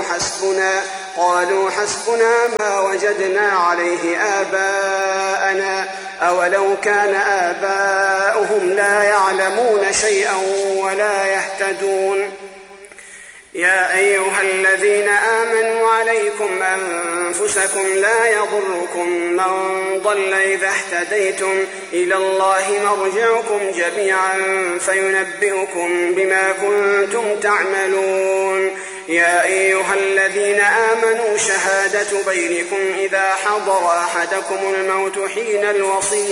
قالوا حسبنا ما وجدنا عليه آباءنا أولو كان آباؤهم لا يعلمون شيئا ولا يهتدون. يا أيها الذين آمنوا عليكم أنفسكم لا يضركم من ضل إذا اهتديتم إلى الله مرجعكم جميعا فينبئكم بما كنتم تعملون. يا أيها الذين آمنوا شهادة بينكم إذا حضر أحدكم الموت حين الوصية